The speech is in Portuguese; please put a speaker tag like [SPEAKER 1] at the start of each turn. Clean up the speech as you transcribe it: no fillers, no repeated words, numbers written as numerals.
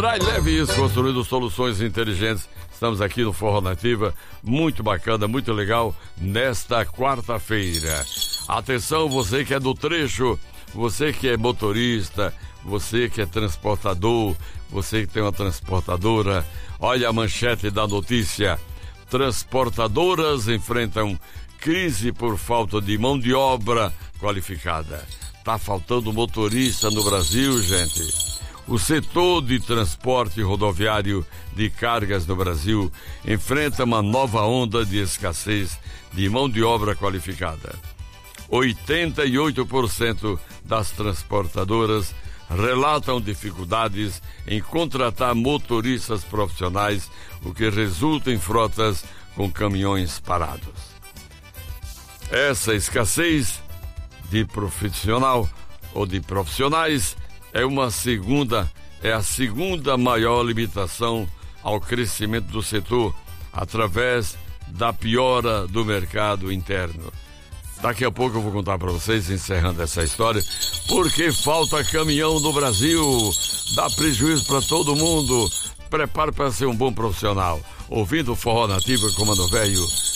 [SPEAKER 1] Traileves, construindo soluções inteligentes. Estamos aqui no Forró Nativa, muito bacana, muito legal, nesta quarta-feira. Atenção, você que é do trecho, você que é motorista, você que é transportador, você que tem uma transportadora, olha a manchete da notícia. Transportadoras enfrentam crise por falta de mão de obra qualificada. Tá faltando motorista no Brasil, gente. O setor de transporte rodoviário de cargas no Brasil enfrenta uma nova onda de escassez de mão de obra qualificada. 88% das transportadoras relatam dificuldades em contratar motoristas profissionais, o que resulta em frotas com caminhões parados. Essa escassez de profissional ou de profissionais é a segunda maior limitação ao crescimento do setor, através da piora do mercado interno. Daqui a pouco eu vou contar para vocês, encerrando essa história, porque falta caminhão no Brasil, dá prejuízo para todo mundo. Prepare para ser um bom profissional. Ouvindo o Forró Nativa, Comando Velho,